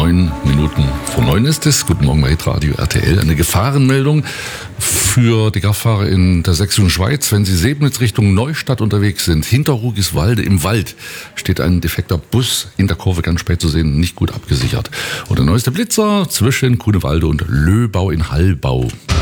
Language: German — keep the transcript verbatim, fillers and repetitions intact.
Neun Minuten vor neun ist es. Guten Morgen bei Radio R T L. Eine Gefahrenmeldung für die Kraftfahrer in der Sächsischen Schweiz. Wenn sie Sebnitz Richtung Neustadt unterwegs sind, hinter Rugiswalde im Wald steht ein defekter Bus in der Kurve, ganz spät zu sehen, nicht gut abgesichert. Und der neueste Blitzer zwischen Grunewalde und Löbau in Hallbau.